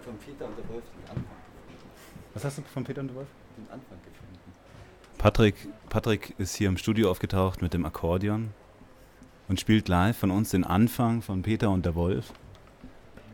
von Peter und der Wolf den Anfang. Was hast du von Peter und der Wolf? Den Anfang gefunden. Patrick ist hier im Studio aufgetaucht mit dem Akkordeon und spielt live von uns den Anfang von Peter und der Wolf.